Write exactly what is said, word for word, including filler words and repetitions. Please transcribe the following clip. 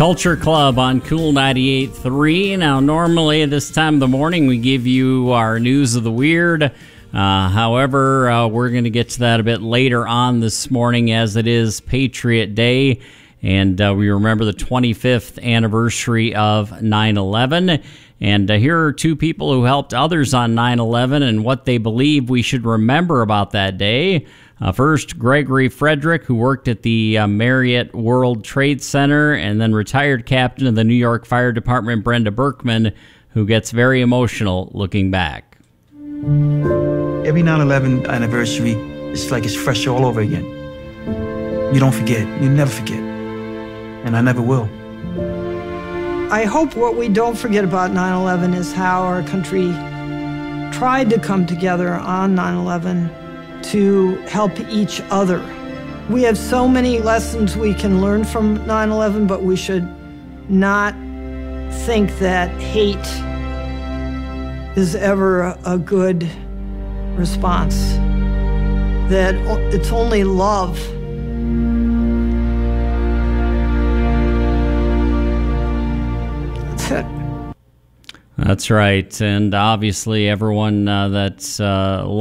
Culture Club on Cool ninety-eight point three. Now, normally at this time of the morning, we give you our news of the weird. Uh, however, uh, we're going to get to that a bit later on this morning, as it is Patriot Day, and uh, we remember the twenty-fifth anniversary of nine eleven. And uh, here are two people who helped others on nine eleven and what they believe we should remember about that day. Uh, first, Gregory Frederick, who worked at the uh, Marriott World Trade Center, and then retired captain of the New York Fire Department, Brenda Berkman, who gets very emotional looking back. Every nine eleven anniversary, it's like it's fresh all over again. You don't forget. You never forget. And I never will. I hope what we don't forget about nine eleven is how our country tried to come together on nine eleven to help each other. We have so many lessons we can learn from nine eleven, but we should not think that hate is ever a, a good response, that it's only love. That's it. That's right. And obviously everyone uh, that's uh,